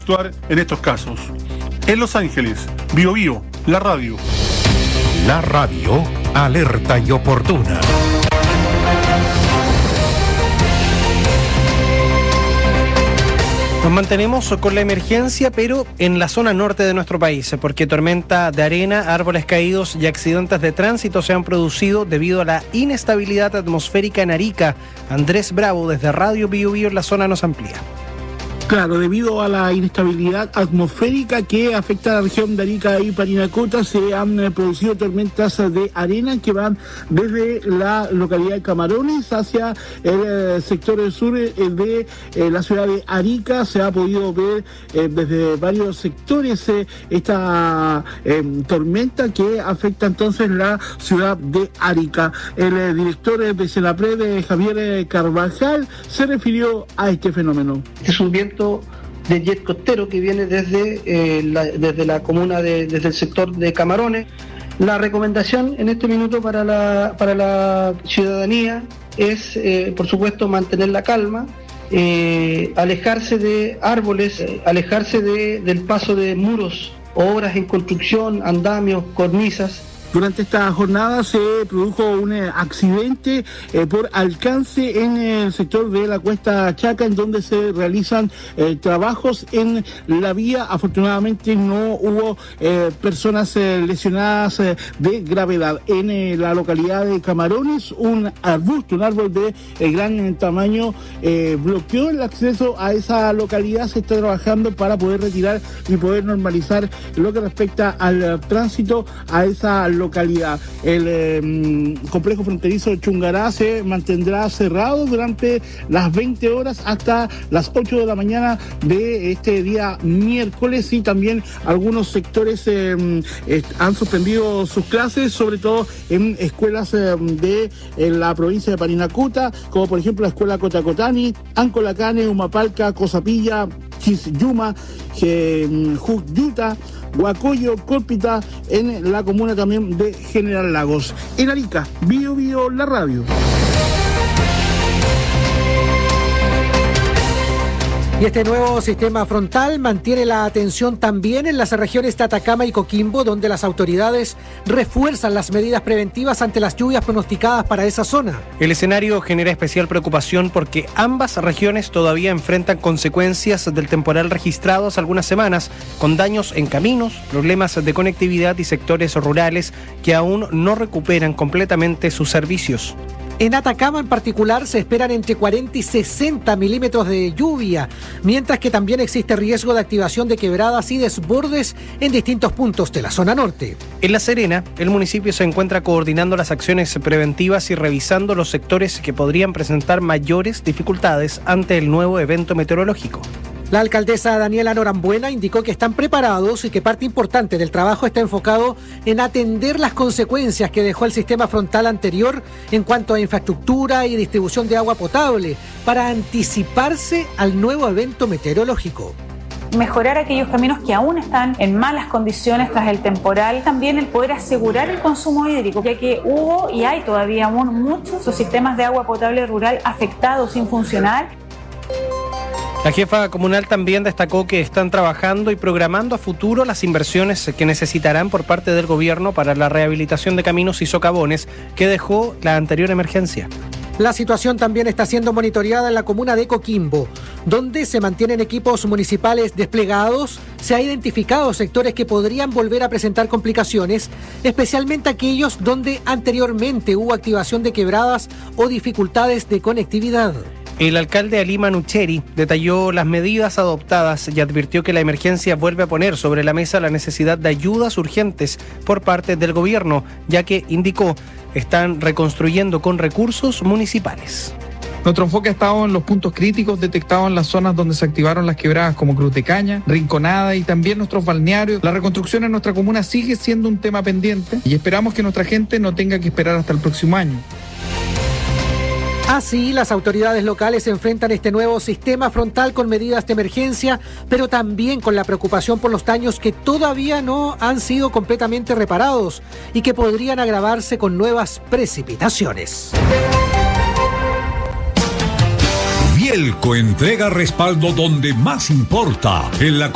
actuar en estos casos. En Los Ángeles, BioBio, la radio. La radio, alerta y oportuna. Nos mantenemos con la emergencia, pero en la zona norte de nuestro país, porque tormenta de arena, árboles caídos y accidentes de tránsito se han producido debido a la inestabilidad atmosférica en Arica. Andrés Bravo, desde Radio BioBio en la zona, nos amplía. Claro, debido a la inestabilidad atmosférica que afecta a la región de Arica y Parinacota, se han producido tormentas de arena que van desde la localidad de Camarones hacia el sector sur de la ciudad de Arica. Se ha podido ver desde varios sectores esta tormenta que afecta entonces la ciudad de Arica. El director de Senapred, Javier Carvajal, se refirió a este fenómeno. Es un viento de jet costero que viene desde la comuna, desde el sector de Camarones. La recomendación en este minuto para la ciudadanía es, por supuesto, mantener la calma, alejarse de árboles, alejarse del paso de muros, obras en construcción, andamios, cornisas. Durante esta jornada se produjo un accidente por alcance en el sector de la Cuesta Chaca, en donde se realizan trabajos en la vía. Afortunadamente no hubo personas lesionadas de gravedad. En la localidad de Camarones, un árbol de gran tamaño bloqueó el acceso a esa localidad. Se está trabajando para poder retirar y poder normalizar lo que respecta al tránsito a esa localidad. El complejo fronterizo de Chungará se mantendrá cerrado durante las 20 horas hasta las 8 de la mañana de este día miércoles, y también algunos sectores han suspendido sus clases, sobre todo en escuelas de la provincia de Parinacota, como por ejemplo la escuela Cotacotani, Ancolacane, Humapalca, Cosapilla, Chisyuma, Jucyuta, Huacoyo, Cólpita, en la comuna también de General Lagos. En Arica, BioBio, la radio. Y este nuevo sistema frontal mantiene la atención también en las regiones de Atacama y Coquimbo, donde las autoridades refuerzan las medidas preventivas ante las lluvias pronosticadas para esa zona. El escenario genera especial preocupación porque ambas regiones todavía enfrentan consecuencias del temporal registrado hace algunas semanas, con daños en caminos, problemas de conectividad y sectores rurales que aún no recuperan completamente sus servicios. En Atacama en particular se esperan entre 40 y 60 milímetros de lluvia, mientras que también existe riesgo de activación de quebradas y desbordes en distintos puntos de la zona norte. En La Serena, el municipio se encuentra coordinando las acciones preventivas y revisando los sectores que podrían presentar mayores dificultades ante el nuevo evento meteorológico. La alcaldesa Daniela Norambuena indicó que están preparados y que parte importante del trabajo está enfocado en atender las consecuencias que dejó el sistema frontal anterior en cuanto a infraestructura y distribución de agua potable para anticiparse al nuevo evento meteorológico. Mejorar aquellos caminos que aún están en malas condiciones tras el temporal, también el poder asegurar el consumo hídrico, ya que hubo y hay todavía aún muchos sistemas de agua potable rural afectados, sin funcionar. La jefa comunal también destacó que están trabajando y programando a futuro las inversiones que necesitarán por parte del gobierno para la rehabilitación de caminos y socavones que dejó la anterior emergencia. La situación también está siendo monitoreada en la comuna de Coquimbo, donde se mantienen equipos municipales desplegados. Se ha identificado sectores que podrían volver a presentar complicaciones, especialmente aquellos donde anteriormente hubo activación de quebradas o dificultades de conectividad. El alcalde Ali Manucheri detalló las medidas adoptadas y advirtió que la emergencia vuelve a poner sobre la mesa la necesidad de ayudas urgentes por parte del gobierno, ya que, indicó, están reconstruyendo con recursos municipales. Nuestro enfoque ha estado en los puntos críticos detectados en las zonas donde se activaron las quebradas como Cruz de Caña, Rinconada y también nuestros balnearios. La reconstrucción en nuestra comuna sigue siendo un tema pendiente y esperamos que nuestra gente no tenga que esperar hasta el próximo año. Así, las autoridades locales enfrentan este nuevo sistema frontal con medidas de emergencia, pero también con la preocupación por los daños que todavía no han sido completamente reparados y que podrían agravarse con nuevas precipitaciones. Vielco entrega respaldo donde más importa, en la